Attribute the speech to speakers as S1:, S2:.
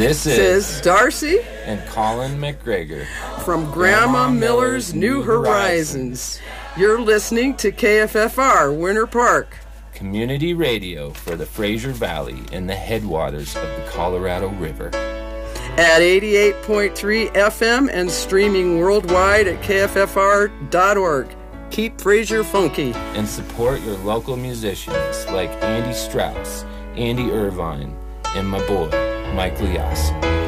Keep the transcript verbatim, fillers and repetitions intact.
S1: This is
S2: Says Darcy
S1: and Colin McGregor
S2: from Grandma, Grandma Miller's New Horizons. Horizons. You're listening to K F F R Winter Park,
S1: community radio for the Fraser Valley and the headwaters of the Colorado River.
S2: At eighty-eight point three F M and streaming worldwide at K F F R dot org. Keep Fraser funky.
S1: And support your local musicians like Andy Strauss, Andy Irvine, and my boy, Mike Lias.